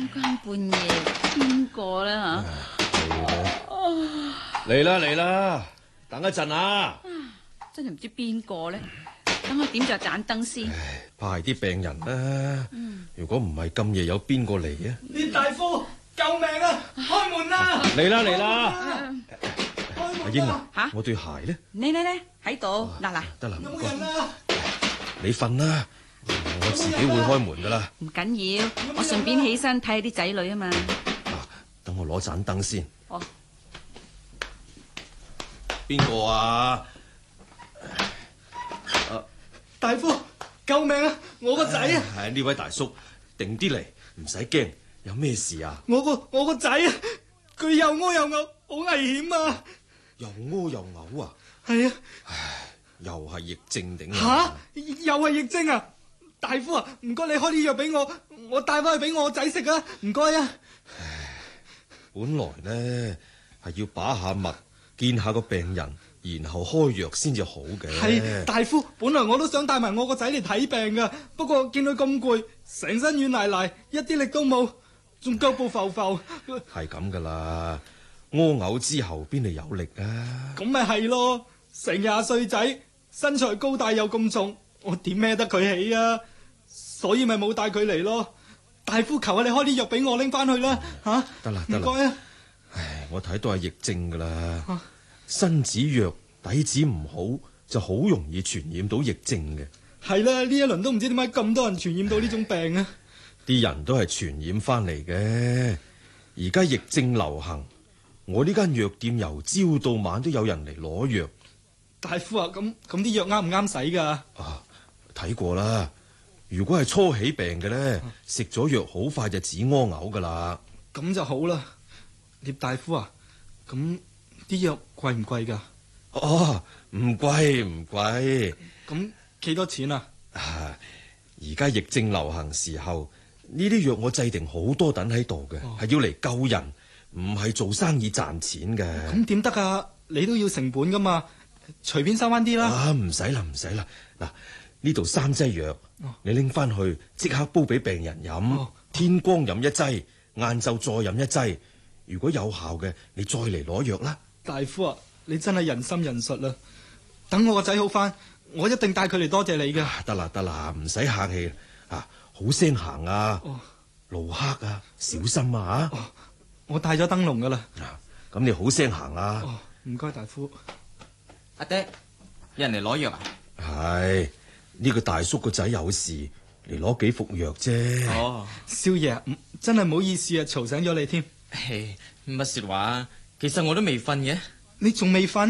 更半夜邊個咧吓？ 嚟啦嚟啦，等一陣啊！ 真係唔知邊個咧，等我點著盞燈先。 怕係啲病人啦。如果唔係咁夜，有邊個嚟啊？ 聶大夫，救命啊！開門啊！ 嚟啦嚟啦！阿英啊！ 啊，我對鞋咧？ 你喺度嗱， 得啦， 有冇唔該人啊？ 你瞓啦，我自己會開門噶啦。 唔緊要，我順便起身睇下啲仔女啊嘛。 等我攞盞燈先。 哦， 邊個啊？ 大夫，救命啊！我個仔啊！ 係呢位大叔，定啲嚟，唔使驚。有咩事啊？ 我個仔啊，佢又屙又嘔，好危險啊！ 又屙又嘔啊！ 係啊！ 又係疫症頂吓，又係疫症啊！大夫啊，唔該你開啲藥俾我帶翻去俾我仔食啊！唔該啊！ 本來呢係要把下脈，見下個病人，然後開藥先至好嘅。 係大夫，本來我都想帶埋我個仔嚟睇病噶，不過見佢咁攰，成身軟賴賴，一啲力都冇，仲腳步浮浮。 係咁噶啦，屙嘔之後邊度有力啊？ 咁咪係咯，成廿歲仔，身材高大又咁重，我點孭得佢起啊？所以咪冇帶佢嚟咯。大夫，求下你開啲藥俾我拎翻去啦，吓！ 得啦得啦， 唔該啊！ 唉，我睇都係疫症噶啦，身子弱，底子唔好，就好容易傳染到疫症嘅。 係啦，呢一輪都唔知點解咁多人傳染到呢種病啊！ 啲人都係傳染翻嚟嘅。而家疫症流行，我呢間藥店由朝到晚都有人嚟攞藥。 大夫啊，咁啲藥啱唔啱使噶？ 睇過啦。如果係初起病嘅咧，食咗藥好快就止屙嘔噶啦。 咁就好啦。聶大夫啊，咁啲藥貴唔貴噶？ 唔貴唔貴。 咁幾多錢啊？ 而家疫症流行時候，呢啲藥我制定好多等喺度嘅，係要嚟救人，唔係做生意賺錢嘅。 咁點得啊？你都要成本噶嘛，隨便收翻啲啦。 唔使啦唔使啦。嗱，呢度3劑藥，你拎翻去即刻煲俾病人飲。天光飲1劑，晏晝再飲1劑。如果有效嘅，你再嚟攞藥啦。 大夫啊，你真係仁心仁術啦！等我個仔好翻，我一定帶佢嚟多謝你嘅。 得啦，唔使客氣好聲行啊，路黑啊，小心啊吓。 我帶咗燈籠噶啦。 咁你好聲行啦。 唔該，大夫。 阿爹，有人嚟攞藥啊？ 係呢個大叔個仔有事嚟攞幾服藥啫。 少爺真係唔好意思啊，嘈醒咗你添。 乜說話？其實我都未瞓嘅。 你仲未瞓？